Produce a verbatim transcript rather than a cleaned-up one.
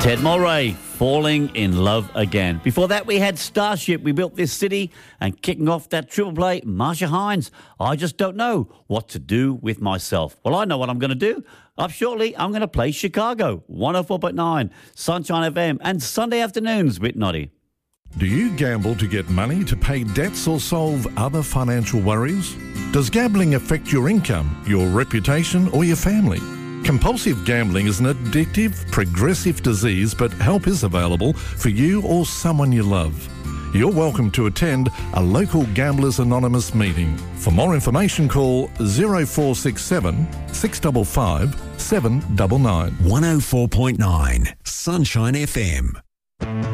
Ted Mulray, Falling in Love Again. Before that, we had Starship, We Built This City, and kicking off that triple play, Marsha Hines, I Just Don't Know What to Do With Myself. Well, I know what I'm going to do. Up shortly, I'm going to play Chicago, one oh four point nine, Sunshine F M, and Sunday afternoons with Noddy. Do you gamble to get money to pay debts or solve other financial worries? Does gambling affect your income, your reputation, or your family? Compulsive gambling is an addictive, progressive disease, but help is available for you or someone you love. You're welcome to attend a local Gamblers Anonymous meeting. For more information, call oh four six seven, six five five, seven nine nine. one oh four point nine Sunshine F M.